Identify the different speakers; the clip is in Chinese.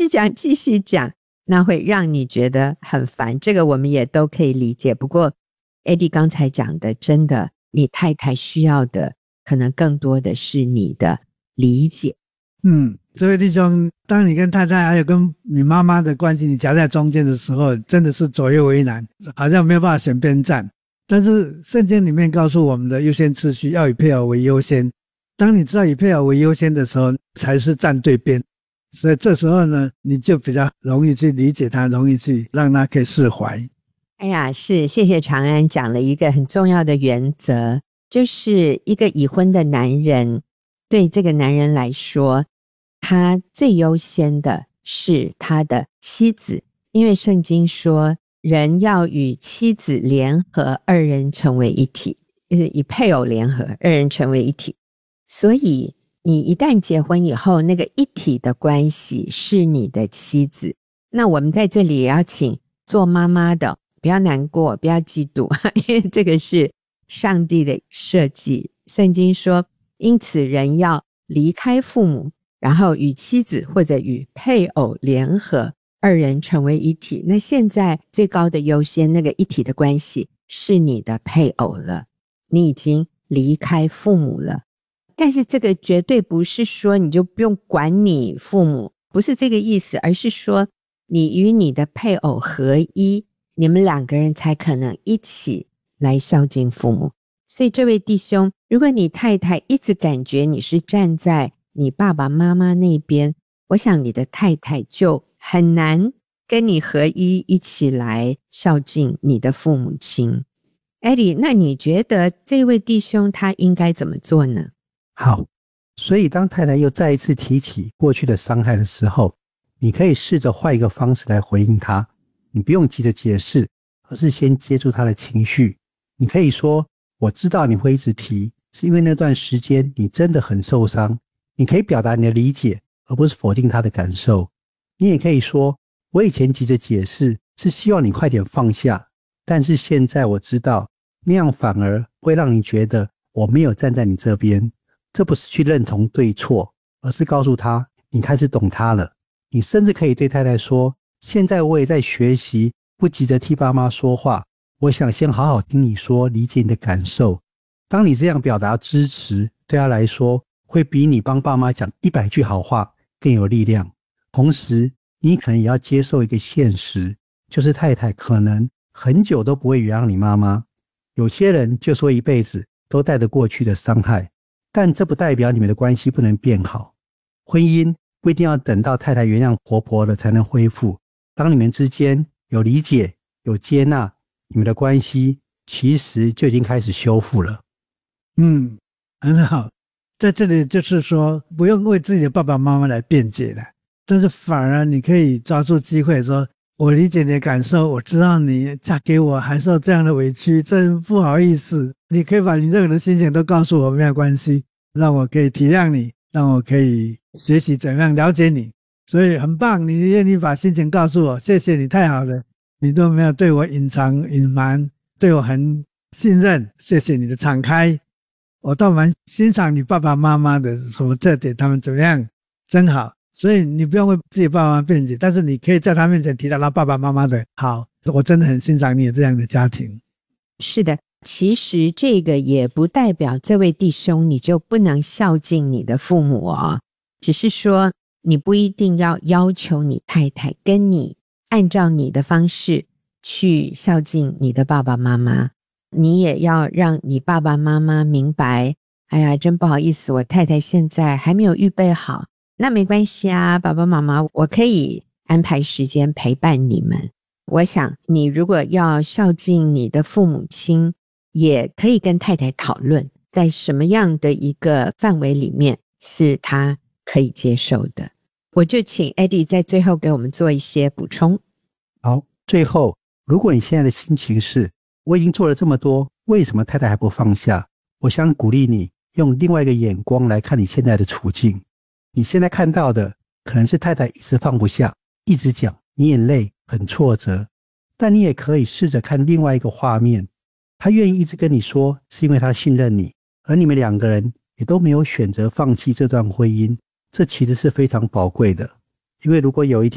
Speaker 1: 继续讲，那会让你觉得很烦，这个我们也都可以理解。不过 Eddie 刚才讲的，真的你太太需要的可能更多的是你的理解。
Speaker 2: 这位弟兄，当你跟太太还有跟你妈妈的关系，你夹在中间的时候，真的是左右为难，好像没有办法选边站。但是圣经里面告诉我们的优先次序要以配偶为优先，当你知道以配偶为优先的时候，才是站对边。所以这时候呢，你就比较容易去理解他，容易去让他可以释怀。
Speaker 1: 哎呀，是，谢谢长安讲了一个很重要的原则，就是一个已婚的男人，对这个男人来说，他最优先的是他的妻子，因为圣经说人要与妻子联合，二人成为一体，就是以配偶联合，二人成为一体。所以你一旦结婚以后，那个一体的关系是你的妻子。那我们在这里也要请做妈妈的不要难过，不要嫉妒，因为这个是上帝的设计。圣经说，因此人要离开父母，然后与妻子或者与配偶联合，二人成为一体。那现在最高的优先，那个一体的关系是你的配偶了，你已经离开父母了。但是这个绝对不是说你就不用管你父母，不是这个意思，而是说你与你的配偶合一，你们两个人才可能一起来孝敬父母。所以这位弟兄，如果你太太一直感觉你是站在你爸爸妈妈那边，我想你的太太就很难跟你合一，一起来孝敬你的父母亲。Eddie， 那你觉得这位弟兄他应该怎么做呢？
Speaker 3: 好，所以当太太又再一次提起过去的伤害的时候，你可以试着换一个方式来回应她。你不用急着解释，而是先接住她的情绪。你可以说，我知道你会一直提，是因为那段时间你真的很受伤。你可以表达你的理解，而不是否定她的感受。你也可以说，我以前急着解释，是希望你快点放下，但是现在我知道，那样反而会让你觉得我没有站在你这边。这不是去认同对错，而是告诉他你开始懂他了。你甚至可以对太太说，现在我也在学习，不急着替爸妈说话，我想先好好听你说，理解你的感受。当你这样表达支持，对他来说会比你帮爸妈讲100句好话更有力量。同时你可能也要接受一个现实，就是太太可能很久都不会原谅你妈妈。有些人就说一辈子都带着过去的伤害，但这不代表你们的关系不能变好。婚姻不一定要等到太太原谅婆婆了才能恢复，当你们之间有理解有接纳，你们的关系其实就已经开始修复了。
Speaker 2: 很好。在这里就是说，不用为自己的爸爸妈妈来辩解了，但是反而你可以抓住机会说，我理解你的感受，我知道你嫁给我还受这样的委屈，真不好意思。你可以把你任何的心情都告诉我，没有关系，让我可以体谅你，让我可以学习怎样了解你。所以很棒，你愿意把心情告诉我，谢谢你，太好了，你都没有对我隐藏隐瞒，对我很信任，谢谢你的敞开。我倒蛮欣赏你爸爸妈妈的什么这点，他们怎么样，真好。所以你不用为自己爸爸妈妈辩解，但是你可以在他面前提到他爸爸妈妈的好，我真的很欣赏你有这样的家庭。
Speaker 1: 是的，其实这个也不代表这位弟兄你就不能孝敬你的父母哦，只是说你不一定要要求你太太跟你按照你的方式去孝敬你的爸爸妈妈，你也要让你爸爸妈妈明白，哎呀，真不好意思，我太太现在还没有预备好，那没关系啊，爸爸妈妈，我可以安排时间陪伴你们。我想你如果要孝敬你的父母亲，也可以跟太太讨论，在什么样的一个范围里面是他可以接受的。我就请 Eddie 在最后给我们做一些补充。
Speaker 3: 好，最后，如果你现在的心情是我已经做了这么多，为什么太太还不放下？我想鼓励你用另外一个眼光来看你现在的处境。你现在看到的可能是太太一直放不下，一直讲，你也累，很挫折。但你也可以试着看另外一个画面，她愿意一直跟你说，是因为她信任你，而你们两个人也都没有选择放弃这段婚姻，这其实是非常宝贵的。因为如果有一天